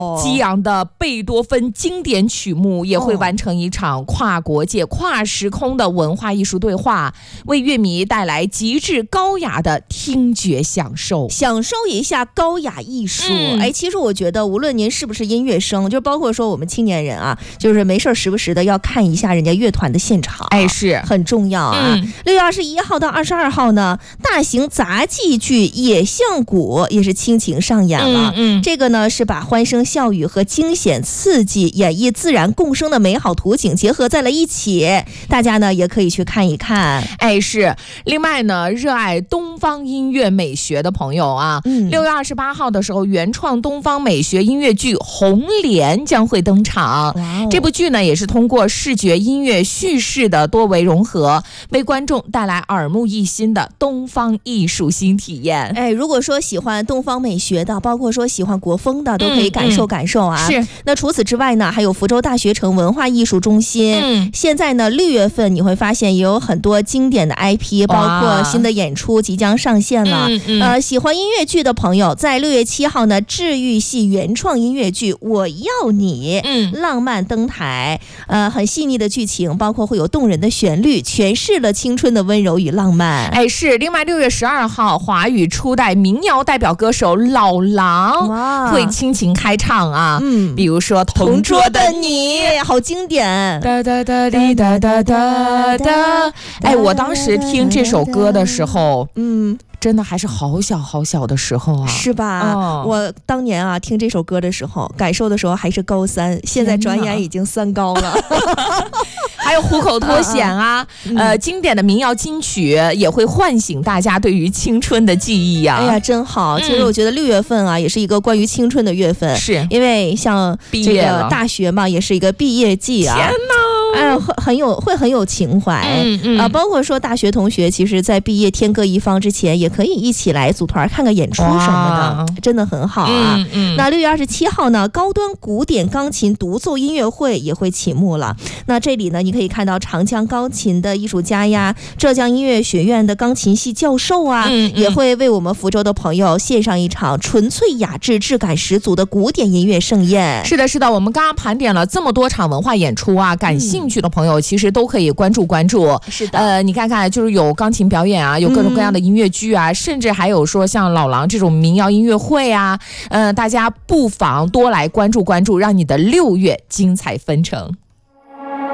激昂的贝多芬经典曲目也会完成一场跨国界、跨时空的文化艺术对话，为乐迷带来极致高雅的听觉享受， 享受一下高雅艺术。其实我觉得无论您是不是音乐生，就包括说我们青年人啊，就是没事时不时的要看一下人家乐团的现场， 是很重要啊。6月21号到22号呢，大型杂技剧《野象谷》也是倾情上演了。这个呢是把欢声笑语和惊险刺激演绎自然共生的美好图景结合在了一起，大家呢也可以去看一看。 是。另外呢，热爱东方音乐美学的朋友啊，6月28号的时候，原创东方美学音乐剧《红莲》将会登场。这部剧呢也是通过视觉、音乐、叙事的多维融合，为观众带来耳目一新的东方艺术新体验。 如果说喜欢东方美学的，包括说喜欢国风的，都可以感受感受啊。 是。 那除此之外呢，还有福州大学城文化艺术中心。现在呢6月份你会发现也有很多经典的 IP， 包括新的演出即将上线了。喜欢音乐剧的朋友，在6月7号呢，治愈系原创音乐剧《我要你》浪漫登台。很细腻的剧情，包括会有动人的旋律，诠释了青春的温柔与浪漫。 是。另外6月12号，华语初代民谣代表歌手老狼会倾情开唱啊。比如说《同桌的你》， 好经典。 哒哒哒滴哒哒哒哒。我当时听这首歌的时候，真的还是好小好小的时候啊， 是吧？我当年啊听这首歌的时候，感受的时候还是高3，现在转眼已经3高了。 还有虎口脱险啊，经典的民谣金曲也会唤醒大家对于青春的记忆啊。 真好。其实我觉得6月份啊，也是一个关于青春的月份， 是因为像这个大学嘛，也是一个毕业季啊。 天哪！ 会很有情怀。包括说大学同学，其实在毕业天各一方之前，也可以一起来组团看个演出什么的，真的很好啊。那6月27号呢，高端古典钢琴独奏音乐会也会启幕了。那这里呢，你可以看到长江钢琴的艺术家呀，浙江音乐学院的钢琴系教授啊，也会为我们福州的朋友献上一场纯粹雅致、质感十足的古典音乐盛宴。 是的，是的，我们刚刚盘点了这么多场文化演出啊，感兴趣的朋友其实都可以关注关注。 是的， 你看看，就是有钢琴表演啊，有各种各样的音乐剧啊，甚至还有说像老狼这种民谣音乐会啊，大家不妨多来关注关注，让你的6月精彩纷呈。